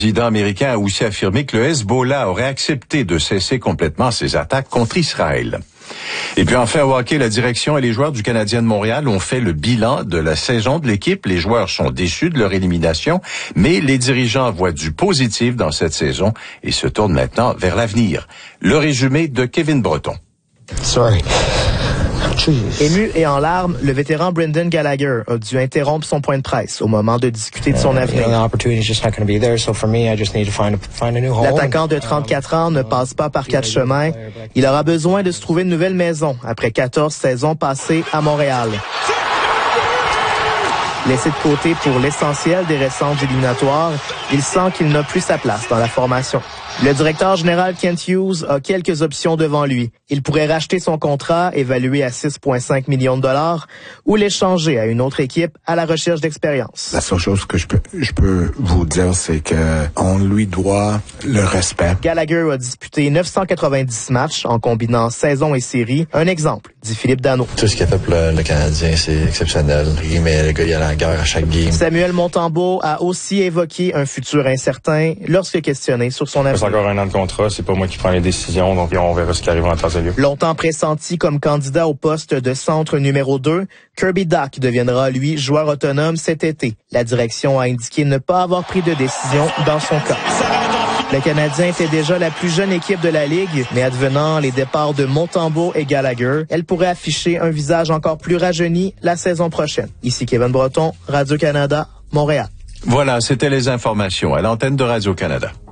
Le président américain a aussi affirmé que le Hezbollah aurait accepté de cesser complètement ses attaques contre Israël. Et puis enfin au hockey, la direction et les joueurs du Canadien de Montréal ont fait le bilan de la saison de l'équipe. Les joueurs sont déçus de leur élimination, mais les dirigeants voient du positif dans cette saison et se tournent maintenant vers l'avenir. Le résumé de Kevin Breton. Sorry. Ému et en larmes, le vétéran Brendan Gallagher a dû interrompre son point de presse au moment de discuter de son avenir. L'attaquant de 34 ans ne passe pas par quatre chemins. Il aura besoin de se trouver une nouvelle maison après 14 saisons passées à Montréal. Laissé de côté pour l'essentiel des récentes éliminatoires, il sent qu'il n'a plus sa place dans la formation. Le directeur général Kent Hughes a quelques options devant lui. Il pourrait racheter son contrat, évalué à 6,5 millions de dollars, ou l'échanger à une autre équipe à la recherche d'expérience. La seule chose que je peux vous dire, c'est que on lui doit le respect. Gallagher a disputé 990 matchs en combinant saison et série. Un exemple, dit Philippe Danault. Tout ce qu'il a fait pour le Canadien, c'est exceptionnel. Mais le gars, il a la guerre à chaque game. Samuel Montembeault a aussi évoqué un futur incertain lorsque questionné sur son avenir. C'est encore un an de contrat, c'est pas moi qui prends les décisions, donc on verra ce qui arrive en temps et lieu. Longtemps pressenti comme candidat au poste de centre numéro 2, Kirby Dach deviendra, lui, joueur autonome cet été. La direction a indiqué ne pas avoir pris de décision dans son cas. Le Canadien était déjà la plus jeune équipe de la Ligue, mais advenant les départs de Montembeault et Gallagher, elle pourrait afficher un visage encore plus rajeuni la saison prochaine. Ici Kevin Breton, Radio-Canada, Montréal. Voilà, c'était les informations à l'antenne de Radio-Canada.